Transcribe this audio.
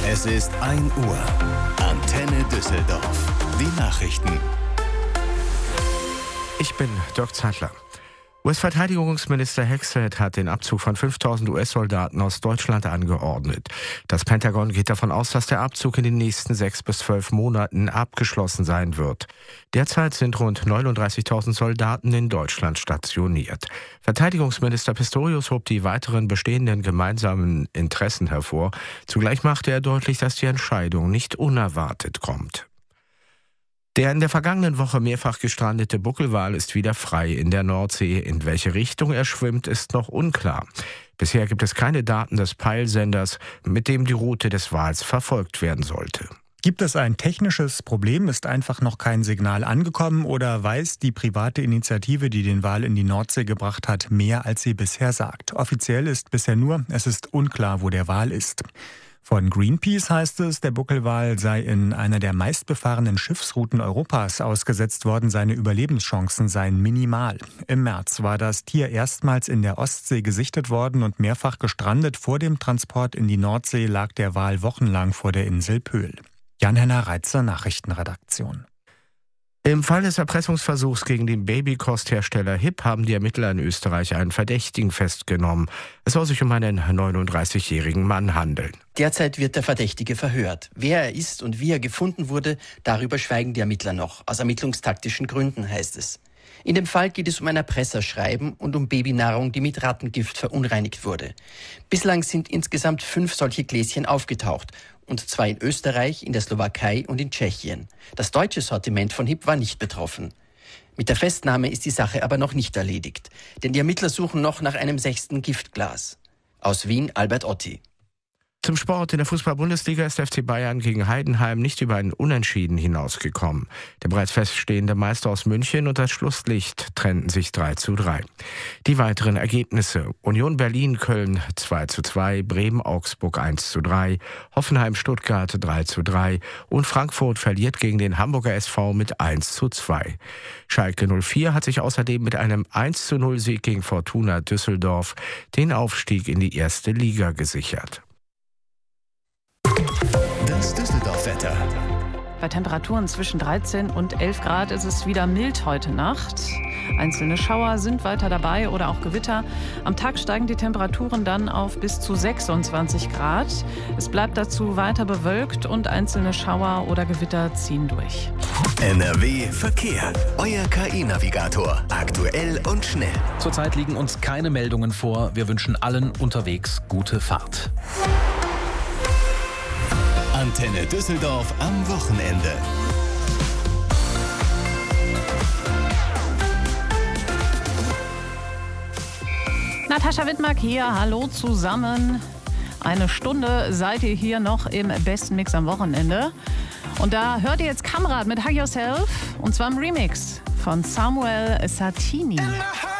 Es ist 1 Uhr. Antenne Düsseldorf. Die Nachrichten. Ich bin Dirk Zeitler. US-Verteidigungsminister Hexet hat den Abzug von 5.000 US-Soldaten aus Deutschland angeordnet. Das Pentagon geht davon aus, dass der Abzug in den nächsten 6 bis 12 Monaten abgeschlossen sein wird. Derzeit sind rund 39.000 Soldaten in Deutschland stationiert. Verteidigungsminister Pistorius hob die weiteren bestehenden gemeinsamen Interessen hervor. Zugleich machte er deutlich, dass die Entscheidung nicht unerwartet kommt. Der in der vergangenen Woche mehrfach gestrandete Buckelwal ist wieder frei in der Nordsee. In welche Richtung er schwimmt, ist noch unklar. Bisher gibt es keine Daten des Peilsenders, mit dem die Route des Wals verfolgt werden sollte. Gibt es ein technisches Problem? Ist einfach noch kein Signal angekommen? Oder weiß die private Initiative, die den Wal in die Nordsee gebracht hat, mehr als sie bisher sagt? Offiziell ist bisher nur, es ist unklar, wo der Wal ist. Von Greenpeace heißt es, der Buckelwal sei in einer der meistbefahrenen Schiffsrouten Europas ausgesetzt worden. Seine Überlebenschancen seien minimal. Im März war das Tier erstmals in der Ostsee gesichtet worden und mehrfach gestrandet. Vor dem Transport in die Nordsee lag der Wal wochenlang vor der Insel Pöhl. Jan-Henner Reitzer, Nachrichtenredaktion. Im Fall des Erpressungsversuchs gegen den Babykosthersteller HIP haben die Ermittler in Österreich einen Verdächtigen festgenommen. Es soll sich um einen 39-jährigen Mann handeln. Derzeit wird der Verdächtige verhört. Wer er ist und wie er gefunden wurde, darüber schweigen die Ermittler noch. Aus ermittlungstaktischen Gründen, heißt es. In dem Fall geht es um ein Erpresserschreiben und um Babynahrung, die mit Rattengift verunreinigt wurde. Bislang sind insgesamt 5 solche Gläschen aufgetaucht. Und 2 in Österreich, in der Slowakei und in Tschechien. Das deutsche Sortiment von HIP war nicht betroffen. Mit der Festnahme ist die Sache aber noch nicht erledigt. Denn die Ermittler suchen noch nach einem 6. Giftglas. Aus Wien, Albert Otti. Zum Sport. In der Fußball-Bundesliga ist der FC Bayern gegen Heidenheim nicht über einen Unentschieden hinausgekommen. Der bereits feststehende Meister aus München und das Schlusslicht trennten sich 3:3. Die weiteren Ergebnisse: Union Berlin-Köln 2:2, Bremen-Augsburg 1:3, Hoffenheim-Stuttgart 3:3 und Frankfurt verliert gegen den Hamburger SV mit 1:2. Schalke 04 hat sich außerdem mit einem 1:0-Sieg gegen Fortuna Düsseldorf den Aufstieg in die erste Liga gesichert. Das Düsseldorf-Wetter. Bei Temperaturen zwischen 13 und 11 Grad ist es wieder mild heute Nacht. Einzelne Schauer sind weiter dabei oder auch Gewitter. Am Tag steigen die Temperaturen dann auf bis zu 26 Grad. Es bleibt dazu weiter bewölkt und einzelne Schauer oder Gewitter ziehen durch. NRW Verkehr. Euer KI-Navigator. Aktuell und schnell. Zurzeit liegen uns keine Meldungen vor. Wir wünschen allen unterwegs gute Fahrt. Antenne Düsseldorf am Wochenende. Natascha Wittmark hier, hallo zusammen. Eine Stunde seid ihr hier noch im besten Mix am Wochenende. Und da hört ihr jetzt Kamrat mit Hug Yourself und zwar im Remix von Samuel Sartini.